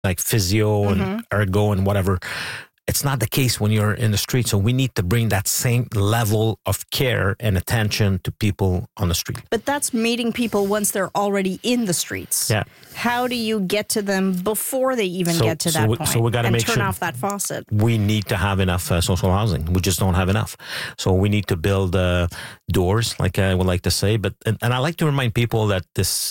like physio and ergo and whatever. It's not the case when you're in the street. So we need to bring that same level of care and attention to people on the street. But that's meeting people once they're already in the streets. Yeah. How do you get to them before they even get to that point? So we got to make turn sure off that faucet. We need to have enough social housing. We just don't have enough. So we need to build doors, like I would like to say. But and I like to remind people that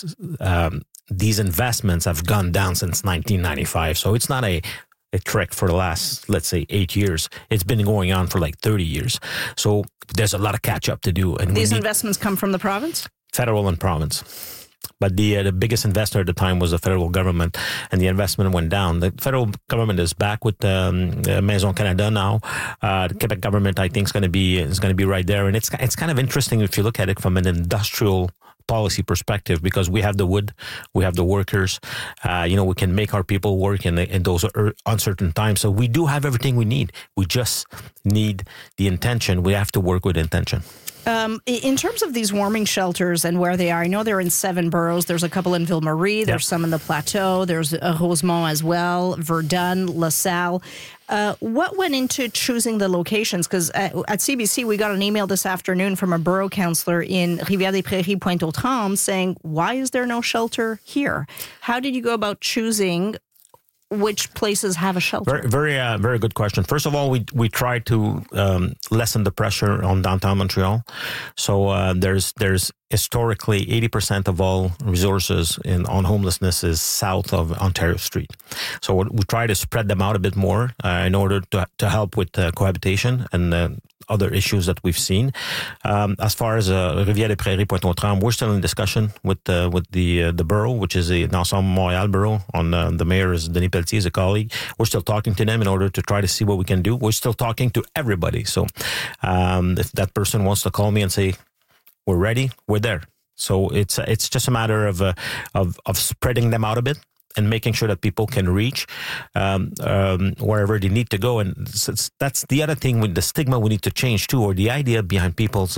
these investments have gone down since 1995. So it's not a trick for the last, let's say, 8 years. It's been going on for like 30 years. So there's a lot of catch up to do. And these investments come from the province? Federal and province. But the biggest investor at the time was the federal government, and the investment went down. The federal government is back with Maison Canada now. The Quebec government, I think, is going to be right there. And it's kind of interesting if you look at it from an industrial policy perspective, because we have the wood, we have the workers, we can make our people work in those uncertain times. So we do have everything we need. We just need the intention. We have to work with intention. In terms of these warming shelters and where they are, I know they're in 7 boroughs. There's a couple in Ville-Marie. There's some in the Plateau. There's Rosemont as well, Verdun, LaSalle. What went into choosing the locations? Because at CBC, we got an email this afternoon from a borough councillor in Rivière-des-Prairies, Pointe-aux-Trembles, saying, why is there no shelter here? How did you go about choosing which places have a shelter? Very good question. First of all, we try to lessen the pressure on downtown Montreal. So there's historically 80% of all resources on homelessness is south of Ontario Street. So we try to spread them out a bit more in order to help with cohabitation and other issues that we've seen. As far as Rivière-des-Prairies, Pointe-aux-Trembles, we're still in discussion with the borough, which is the Ensemble Montréal borough. The mayor is Denis Pelletier, is a colleague. We're still talking to them in order to try to see what we can do. We're still talking to everybody. So if that person wants to call me and say, we're ready, we're there. So it's just a matter of spreading them out a bit and making sure that people can reach wherever they need to go. And that's the other thing with the stigma we need to change too, or the idea behind people's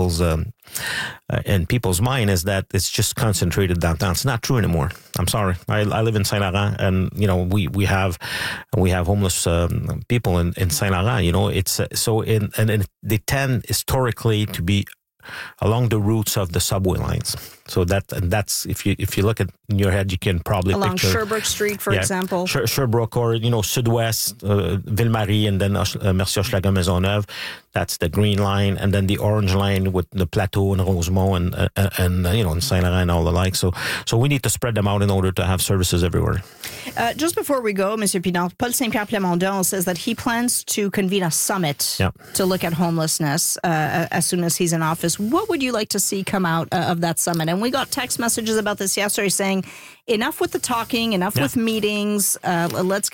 mind is that it's just concentrated downtown. It's not true anymore. I'm sorry. I live in Saint Laurent, and we have homeless people in Saint Laurent. It's and they tend historically to be along the routes of the subway lines. So that's if you look at in your head, you can probably along picture Sherbrooke Street, for example. Sherbrooke, or Sud-Ouest, Ville-Marie, and then Mercier, Hochelaga, Maisonneuve. That's the green line, and then the orange line with the Plateau and Rosemont and and Saint Laurent and all the like. So we need to spread them out in order to have services everywhere. Just before we go, Monsieur Pinard, Paul Saint-Pierre Plamondon says that he plans to convene a summit to look at homelessness as soon as he's in office. What would you like to see come out of that summit? And we got text messages about this yesterday saying, enough with the talking, enough with meetings. Let's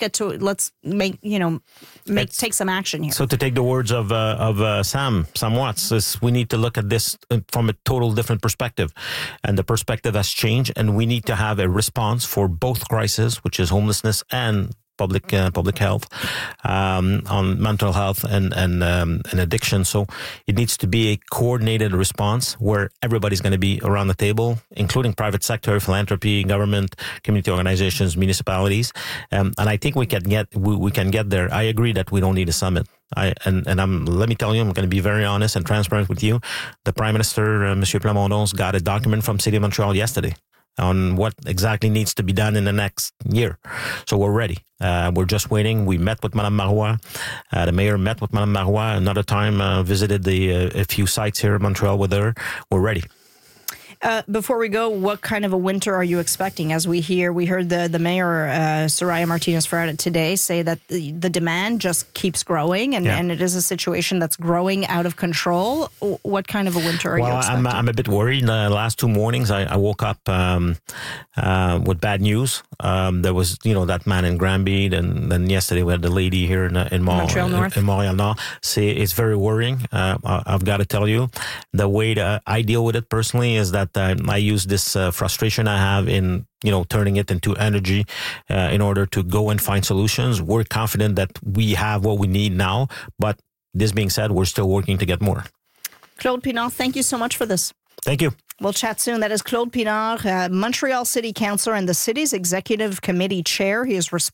take some action here. So to take the words of Sam Watts, we need to look at this from a total different perspective, and the perspective has changed, and we need to have a response for both crises, which is homelessness and public health, on mental health and addiction. So it needs to be a coordinated response where everybody's going to be around the table, including private sector, philanthropy, government, community organizations, municipalities. And I think we can get there. I agree that we don't need a summit. Let me tell you, I'm going to be very honest and transparent with you. The Prime Minister, Monsieur Plamondon's, got a document from City of Montreal yesterday on what exactly needs to be done in the next year. So we're ready. We're just waiting. We met with Madame Marois. The mayor met with Madame Marois. Another time visited a few sites here in Montreal with her. We're ready. Before we go, what kind of a winter are you expecting? As we heard the mayor, Soraya Martinez-Ferreira, today say that the demand just keeps growing, and it is a situation that's growing out of control. What kind of a winter are you expecting? I'm a bit worried. The last 2 mornings, I woke up with bad news. There was, that man in Granby, and then yesterday we had the lady here in Montreal North. In Montreal North. It's very worrying. I've got to tell you, the way that I deal with it personally is that I use this frustration I have in, turning it into energy in order to go and find solutions. We're confident that we have what we need now, but this being said, we're still working to get more. Claude Pinard, thank you so much for this. Thank you. We'll chat soon. That is Claude Pinard, Montreal City Councillor and the city's executive committee chair. He is responsible